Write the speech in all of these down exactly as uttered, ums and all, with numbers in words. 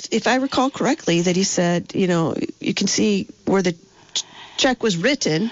if I recall correctly, that he said, you know, you can see where the ch- check was written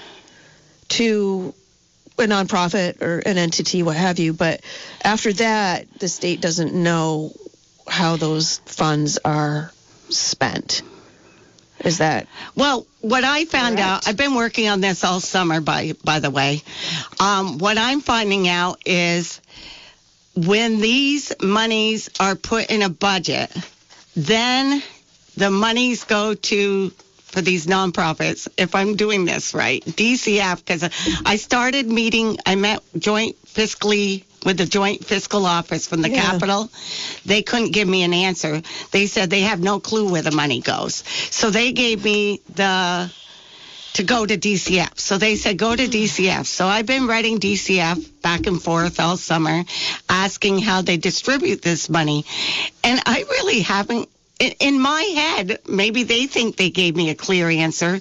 to a nonprofit or an entity, what have you. But after that, the state doesn't know how those funds are spent. Is that well? What I found correct? out, I've been working on this all summer. By by the way, um, what I'm finding out is when these monies are put in a budget, then the monies go to for these nonprofits. If I'm doing this right, D C F, because I started meeting. I met joint fiscally. With the Joint Fiscal Office from the yeah. Capitol, they couldn't give me an answer. They said they have no clue where the money goes. So they gave me the to go to D C F. So they said, go to D C F. So I've been writing D C F back and forth all summer, asking how they distribute this money. And I really haven't, in, in my head, maybe they think they gave me a clear answer.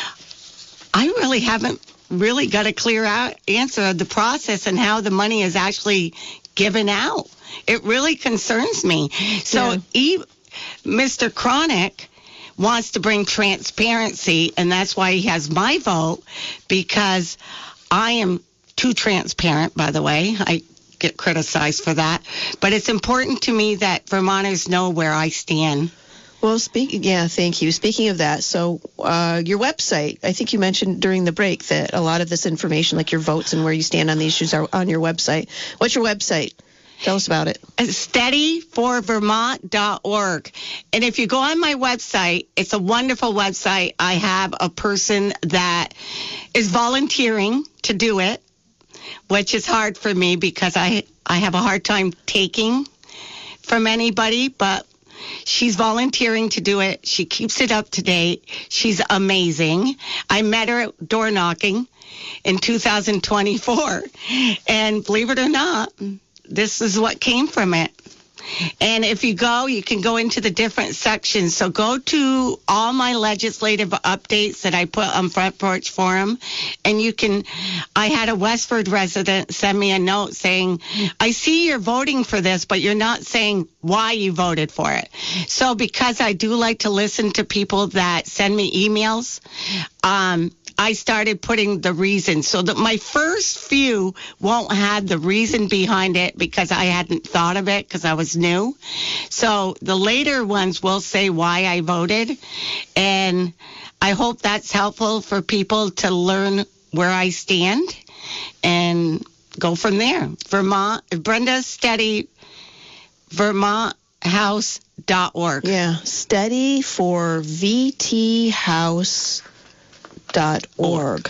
I really haven't really got a clear out answer of the process and how the money is actually given out. It really concerns me. So yeah. he, Mister Chronic wants to bring transparency, and that's why he has my vote, because I am too transparent, by the way. I get criticized for that. But it's important to me that Vermonters know where I stand. Well, speaking, yeah, thank you. Speaking of that, so uh, your website, I think you mentioned during the break that a lot of this information, like your votes and where you stand on the issues, are on your website. What's your website? Tell us about it. steady for vermont dot org. And if you go on my website, it's a wonderful website. I have a person that is volunteering to do it, which is hard for me because I, I have a hard time taking from anybody, but she's volunteering to do it. She keeps it up to date. She's amazing. I met her at door knocking in two thousand twenty-four. And believe it or not, this is what came from it. And if you go, you can go into the different sections. So go to all my legislative updates that I put on Front Porch Forum. And you can, I had a Westford resident send me a note saying, I see you're voting for this, but you're not saying why you voted for it. So because I do like to listen to people that send me emails, um, I started putting the reason so that my first few won't have the reason behind it because I hadn't thought of it because I was new. So the later ones will say why I voted. And I hope that's helpful for people to learn where I stand and go from there. Vermont, Brenda Steady, vermont house dot org. Yeah, Steady for V T House dot org.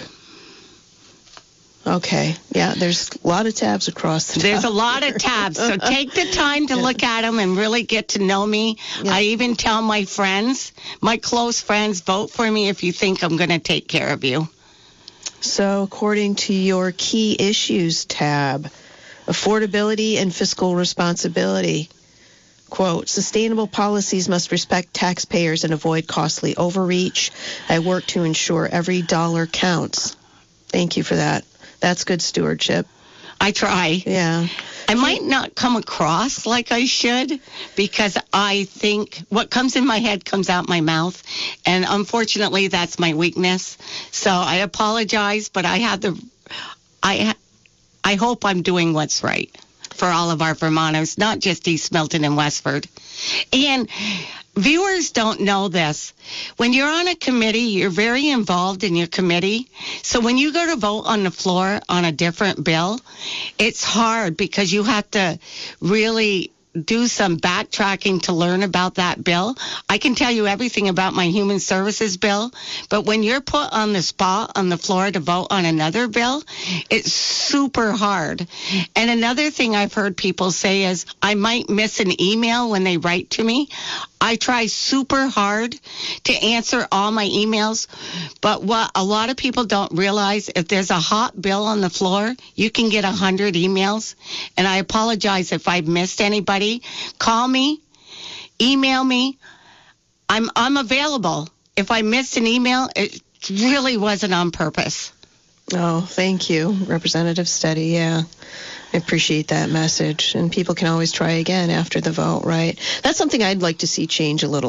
Okay. Yeah, there's a lot of tabs across the There's top a lot here. of tabs, so take the time to yeah. look at them and really get to know me. Yeah. I even tell my friends, my close friends, vote for me if you think I'm going to take care of you. So according to your key issues tab, affordability and fiscal responsibility, quote, sustainable policies must respect taxpayers and avoid costly overreach. I work to ensure every dollar counts. Thank you for that. That's good stewardship. I try. Yeah. I might not come across like I should because I think what comes in my head comes out my mouth. And unfortunately, that's my weakness. So I apologize, but I have the, I, I hope I'm doing what's right for all of our Vermonters, not just East Milton and Westford. And viewers don't know this. When you're on a committee, you're very involved in your committee. So when you go to vote on the floor on a different bill, it's hard because you have to really do some backtracking to learn about that bill. I can tell you everything about my human services bill, but when you're put on the spot on the floor to vote on another bill, it's super hard. And another thing I've heard people say is I might miss an email when they write to me. I try super hard to answer all my emails, but what a lot of people don't realize, if there's a hot bill on the floor, you can get one hundred emails. And I apologize if I've missed anybody. Call me, email me. I'm I'm available. If I missed an email, it really wasn't on purpose. Oh, thank you, Representative Steady. Yeah. I appreciate that message. And people can always try again after the vote, right? That's something I'd like to see change a little